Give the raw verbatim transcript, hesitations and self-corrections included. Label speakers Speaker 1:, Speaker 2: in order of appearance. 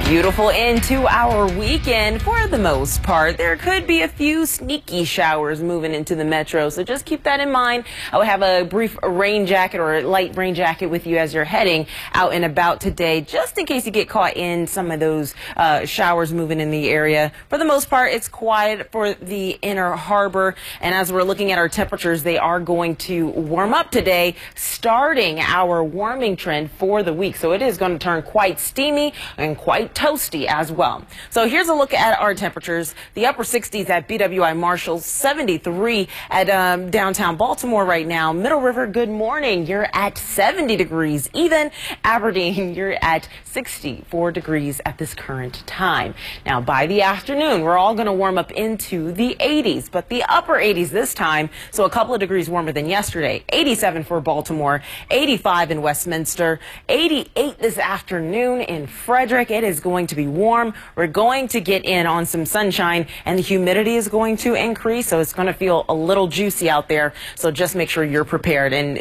Speaker 1: Beautiful into our weekend for the most part. There could be a few sneaky showers moving into the metro, so just keep that in mind. I will have a brief rain jacket or a light rain jacket with you as you're heading out and about today, just in case you get caught in some of those uh, showers moving in the area. For the most part, it's quiet for the inner harbor, and as we're looking at our temperatures, they are going to warm up today, starting our warming trend for the week. So it is going to turn quite steamy and quite toasty as well. So here's a look at our temperatures. The upper sixties at B W I Marshall, seventy-three at um, downtown Baltimore right now. Middle River, good morning. You're at seventy degrees. Even Aberdeen, you're at sixty-four degrees at this current time. Now by the afternoon, we're all going to warm up into the eighties, but the upper eighties this time, so a couple of degrees warmer than yesterday. eighty-seven for Baltimore, eighty-five in Westminster, eighty-eight this afternoon in Frederick. It is going to be warm. We're going to get in on some sunshine, and the humidity is going to increase, so it's going to feel a little juicy out there. So just make sure you're prepared. And